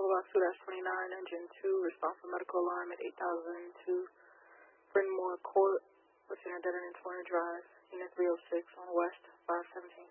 Box 2-29, Engine 2, respond for medical alarm at 8002 Bryn Mawr Court, Lieutenant Dead End Torrent Drive, Unit 306 on West 517.